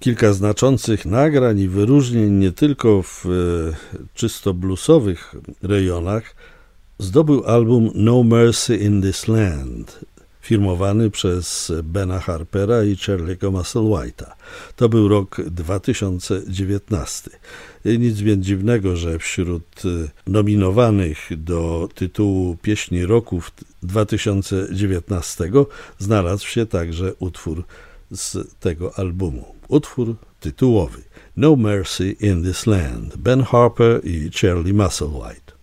kilka znaczących nagrań i wyróżnień nie tylko w czysto bluesowych rejonach, zdobył album No Mercy in This Land, firmowany przez Bena Harpera i Charlie'ego Musselwhite'a. To był rok 2019. Nic więc dziwnego, że wśród nominowanych do tytułu Pieśni Roku 2019 znalazł się także utwór z tego albumu. Utwór tytułowy No Mercy in This Land, Ben Harper i Charlie Musselwhite.